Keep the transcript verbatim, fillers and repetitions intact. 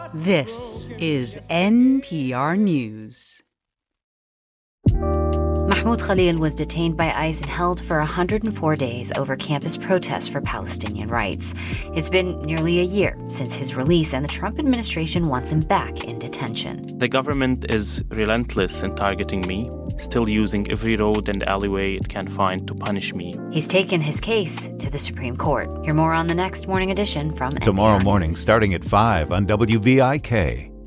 This is N P R News. Mahmoud Khalil was detained by ICE and held for one hundred four days over campus protests for Palestinian rights. It's been nearly a year since his release, and the Trump administration wants him back in detention. The government is relentless in targeting me, still using every road and alleyway it can find to punish me. He's taken his case to the Supreme Court. Hear more on the next Morning Edition from N P R Tomorrow morning, News. starting at five on W V I K.